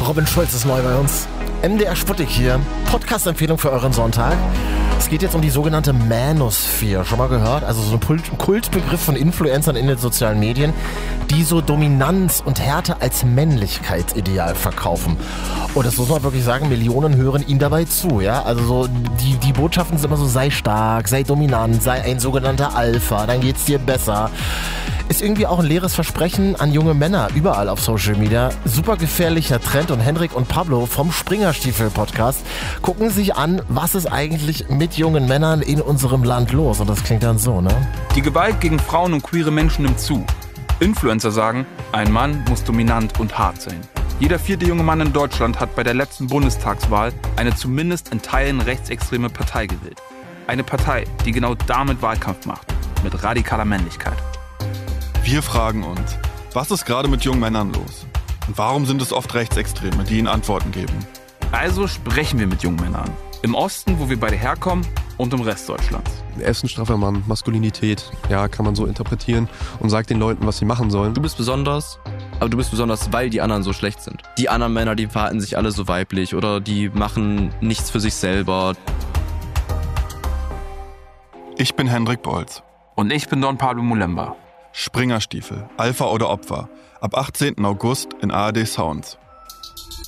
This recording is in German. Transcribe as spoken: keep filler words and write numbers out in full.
Robin Schulz ist neu bei uns. M D R Sputnik hier. Podcast-Empfehlung für euren Sonntag. Es geht jetzt um die sogenannte Manosphere. Schon mal gehört? Also so ein Kultbegriff von Influencern in den sozialen Medien, die so Dominanz und Härte als Männlichkeitsideal verkaufen. Und das muss man wirklich sagen, Millionen hören ihm dabei zu. Ja? Also so die, die Botschaften sind immer so, sei stark, sei dominant, sei ein sogenannter Alpha, dann geht's dir besser. Ist irgendwie auch ein leeres Versprechen an junge Männer überall auf Social Media. Super gefährlicher Trend und Henrik und Pablo vom Springerstiefel-Podcast gucken sich an, was ist eigentlich mit jungen Männern in unserem Land los. Und das klingt dann so, ne? Die Gewalt gegen Frauen und queere Menschen nimmt zu. Influencer sagen, ein Mann muss dominant und hart sein. Jeder vierte junge Mann in Deutschland hat bei der letzten Bundestagswahl eine zumindest in Teilen rechtsextreme Partei gewählt. Eine Partei, die genau damit Wahlkampf macht. Mit radikaler Männlichkeit. Wir fragen uns, was ist gerade mit jungen Männern los? Und warum sind es oft Rechtsextreme, die ihnen Antworten geben? Also sprechen wir mit jungen Männern. Im Osten, wo wir beide herkommen, und im Rest Deutschlands. Er ist ein straffer Mann, Maskulinität, ja, kann man so interpretieren und sagt den Leuten, was sie machen sollen. Du bist besonders, aber du bist besonders, weil die anderen so schlecht sind. Die anderen Männer, die verhalten sich alle so weiblich oder die machen nichts für sich selber. Ich bin Hendrik Bolz. Und ich bin Don Pablo Mulemba. Springerstiefel, Alpha oder Opfer. Ab achtzehnten August in A R D Sounds.